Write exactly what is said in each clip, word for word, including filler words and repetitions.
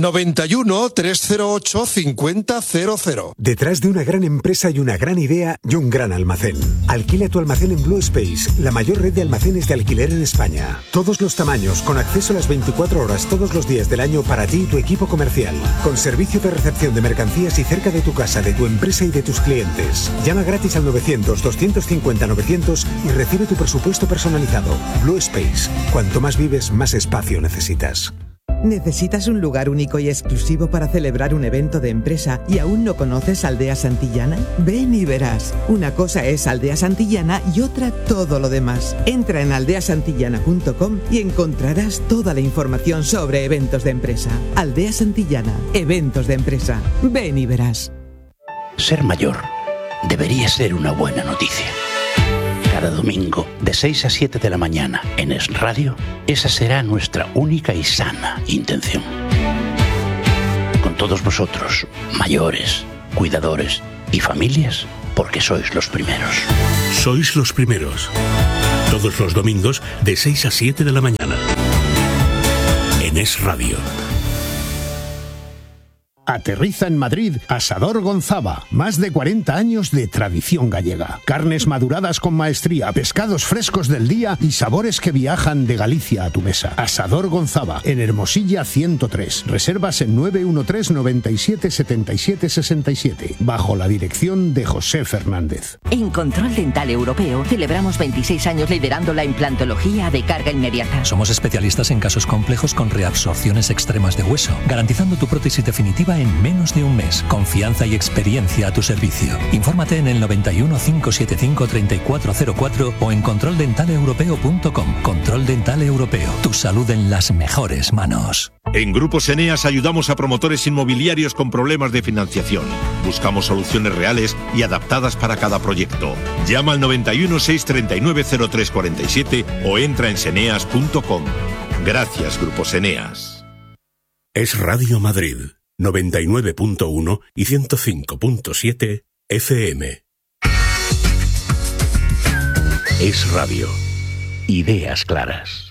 noventa y uno, trescientos ocho, cincuenta cero cero. Detrás de una gran empresa y una gran idea y un gran almacén. Alquila tu almacén en Blue Space, la mayor red de almacenes de alquiler en España. Todos los tamaños, con acceso a las veinticuatro horas todos los días del año para ti y tu equipo comercial. Con servicio de recepción de mercancías y cerca de tu casa, de tu empresa y de tus clientes. Llama gratis al novecientos, doscientos cincuenta, novecientos y recibe tu presupuesto personalizado. Blue Space. Cuanto más vives, más espacio necesitas. ¿Necesitas un lugar único y exclusivo para celebrar un evento de empresa y aún no conoces Aldea Santillana? Ven y verás. Una cosa es Aldea Santillana y otra todo lo demás. Entra en aldea santillana punto com y encontrarás toda la información sobre eventos de empresa. Aldea Santillana, eventos de empresa. Ven y verás. Ser mayor debería ser una buena noticia. Cada domingo, de seis a siete de la mañana, en Es Radio, esa será nuestra única y sana intención. Con todos vosotros, mayores, cuidadores y familias, porque sois los primeros. Sois los primeros. Todos los domingos, de seis a siete de la mañana. En Es Radio. Aterriza en Madrid Asador Gonzaba, más de cuarenta años de tradición gallega. Carnes maduradas con maestría, pescados frescos del día y sabores que viajan de Galicia a tu mesa. Asador Gonzaba, en Hermosilla ciento tres. Reservas en nueve uno tres, noventa y siete, setenta y siete, sesenta y siete, bajo la dirección de José Fernández. En Control Dental Europeo celebramos veintiséis años liderando la implantología de carga inmediata. Somos especialistas en casos complejos con reabsorciones extremas de hueso, garantizando tu prótesis definitiva en menos de un mes. Confianza y experiencia a tu servicio. Infórmate en el noventa y uno, cinco setenta y cinco, treinta y cuatro cero cuatro o en control dental europeo punto com. Control Dental Europeo. Tu salud en las mejores manos. En Grupos Eneas ayudamos a promotores inmobiliarios con problemas de financiación. Buscamos soluciones reales y adaptadas para cada proyecto. Llama al noventa y uno, seiscientos treinta y nueve, cero tres cuarenta y siete o entra en seneas punto com. Gracias, Grupos Eneas. Es Radio Madrid. noventa y nueve punto uno y ciento cinco punto siete F M. Es Radio. Ideas claras.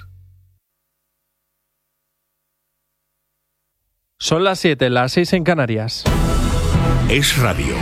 Son las siete, las seis en Canarias. Es Radio.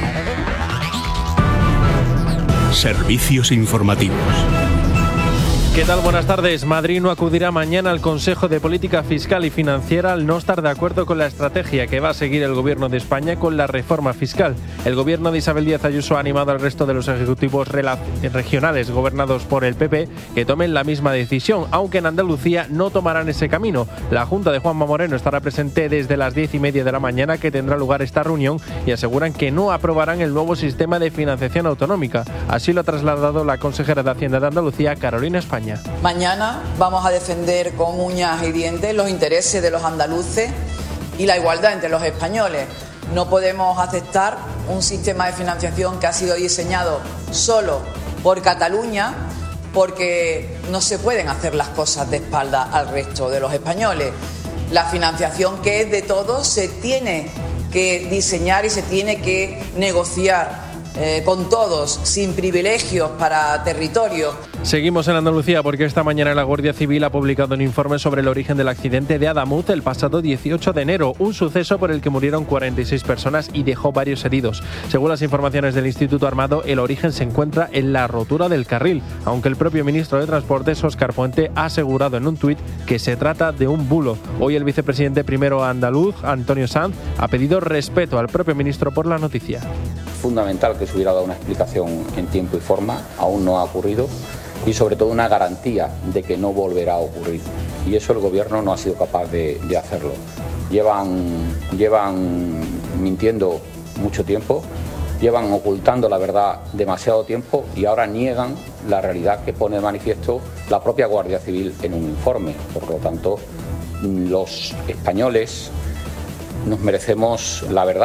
Servicios informativos. ¿Qué tal? Buenas tardes. Madrid no acudirá mañana al Consejo de Política Fiscal y Financiera al no estar de acuerdo con la estrategia que va a seguir el Gobierno de España con la reforma fiscal. El Gobierno de Isabel Díaz Ayuso ha animado al resto de los ejecutivos regionales gobernados por el P P que tomen la misma decisión, aunque en Andalucía no tomarán ese camino. La Junta de Juanma Moreno estará presente desde las diez y media de la mañana que tendrá lugar esta reunión y aseguran que no aprobarán el nuevo sistema de financiación autonómica. Así lo ha trasladado la consejera de Hacienda de Andalucía, Carolina España. Mañana vamos a defender con uñas y dientes los intereses de los andaluces y la igualdad entre los españoles. No podemos aceptar un sistema de financiación que ha sido diseñado solo por Cataluña, porque no se pueden hacer las cosas de espalda al resto de los españoles. La financiación que es de todos se tiene que diseñar y se tiene que negociar Eh, con todos, sin privilegios para territorios. Seguimos en Andalucía porque esta mañana la Guardia Civil ha publicado un informe sobre el origen del accidente de Adamuz el pasado dieciocho de enero, un suceso por el que murieron cuarenta y seis personas y dejó varios heridos. Según las informaciones del Instituto Armado, el origen se encuentra en la rotura del carril, aunque el propio ministro de Transportes, Óscar Puente, ha asegurado en un tuit que se trata de un bulo. Hoy el vicepresidente primero andaluz, Antonio Sanz, ha pedido respeto al propio ministro por la noticia. Fundamental que se hubiera dado una explicación en tiempo y forma, aún no ha ocurrido, y sobre todo una garantía de que no volverá a ocurrir. Y eso el Gobierno no ha sido capaz de, de hacerlo. Llevan, llevan mintiendo mucho tiempo, llevan ocultando la verdad demasiado tiempo y ahora niegan la realidad que pone de manifiesto la propia Guardia Civil en un informe. Por lo tanto, los españoles nos merecemos la verdad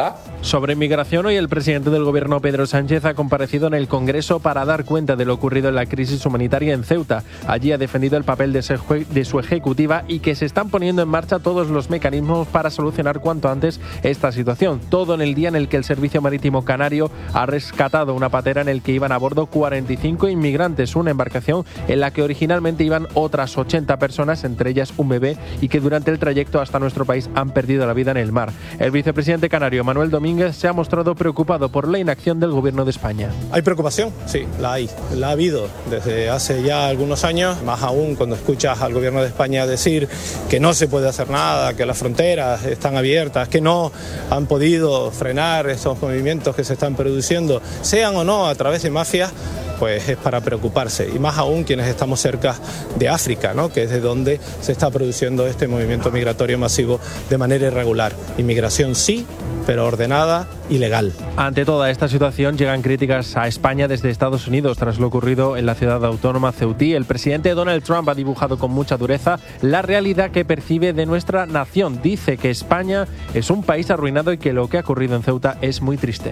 Sobre migración, hoy el presidente del Gobierno, Pedro Sánchez, ha comparecido en el Congreso para dar cuenta de lo ocurrido en la crisis humanitaria en Ceuta. Allí ha defendido el papel de su ejecutiva y que se están poniendo en marcha todos los mecanismos para solucionar cuanto antes esta situación. Todo en el día en el que el Servicio Marítimo Canario ha rescatado una patera en el que iban a bordo cuarenta y cinco inmigrantes, una embarcación en la que originalmente iban otras ochenta personas, entre ellas un bebé, y que durante el trayecto hasta nuestro país han perdido la vida en el mar. El vicepresidente canario, Manuel Domínguez, se ha mostrado preocupado por la inacción del Gobierno de España. ¿Hay preocupación? Sí, la hay. La ha habido desde hace ya algunos años, más aún cuando escuchas al Gobierno de España decir que no se puede hacer nada, que las fronteras están abiertas, que no han podido frenar esos movimientos que se están produciendo, sean o no a través de mafias. Pues es para preocuparse, y más aún quienes estamos cerca de África, ¿no?, que es de donde se está produciendo este movimiento migratorio masivo de manera irregular. Inmigración sí, pero ordenada y legal. Ante toda esta situación llegan críticas a España desde Estados Unidos tras lo ocurrido en la ciudad autónoma ceutí. El presidente Donald Trump ha dibujado con mucha dureza la realidad que percibe de nuestra nación. Dice que España es un país arruinado y que lo que ha ocurrido en Ceuta es muy triste.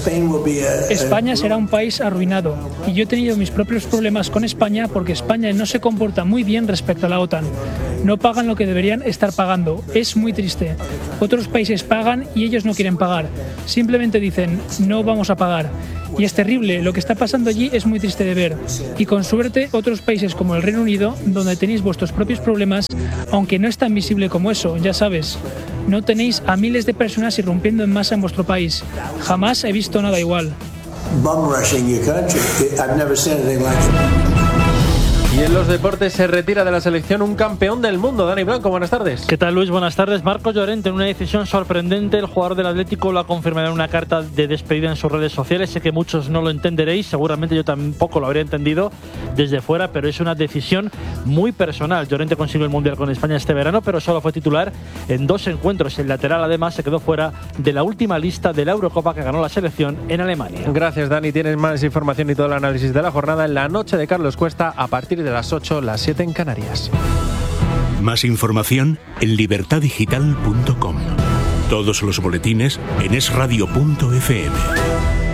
España será un país arruinado. Y yo he tenido mis propios problemas con España porque España no se comporta muy bien respecto a la OTAN. No pagan lo que deberían estar pagando. Es muy triste. Otros países pagan y ellos no quieren pagar. Simplemente dicen, no vamos a pagar. Y es terrible. Lo que está pasando allí es muy triste de ver. Y con suerte, otros países como el Reino Unido, donde tenéis vuestros propios problemas, aunque no es tan visible como eso, ya sabes. No tenéis a miles de personas irrumpiendo en masa en vuestro país. Jamás he visto nada igual. Bum rushing your country. I've never seen anything like it. Y en los deportes se retira de la selección un campeón del mundo. Dani Blanco, buenas tardes. ¿Qué tal, Luis? Buenas tardes. Marcos Llorente, en una decisión sorprendente, el jugador del Atlético lo ha confirmado en una carta de despedida en sus redes sociales. Sé que muchos no lo entenderéis, seguramente yo tampoco lo habría entendido desde fuera, pero es una decisión muy personal. Llorente consiguió el Mundial con España este verano, pero solo fue titular en dos encuentros. El lateral, además, se quedó fuera de la última lista de la Eurocopa que ganó la selección en Alemania. Gracias, Dani. Tienes más información y todo el análisis de la jornada en la noche de Carlos Cuesta a partir de las ocho, las siete en Canarias. Más información en libertad digital punto com. Todos los boletines en es radio punto efe eme.